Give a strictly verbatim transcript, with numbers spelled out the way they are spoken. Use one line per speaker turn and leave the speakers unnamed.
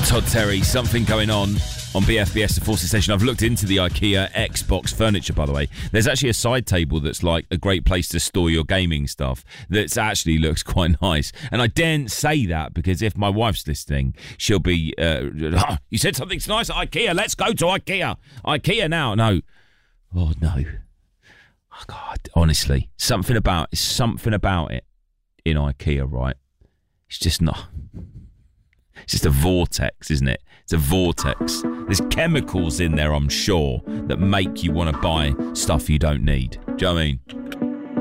Todd Terry, something going on on B F B S, the Forces Station. I've looked into the IKEA Xbox furniture, by the way. There's actually a side table that's like a great place to store your gaming stuff that actually looks quite nice. And I daren't say that because if my wife's listening, she'll be, uh, oh, you said something's nice at IKEA, let's go to IKEA. IKEA now. No. Oh, no. Oh, God, honestly, something about, something about it in IKEA, right? It's just not... It's just a vortex, isn't it? It's a vortex. There's chemicals in there, I'm sure, that make you want to buy stuff you don't need. Do you know what I mean?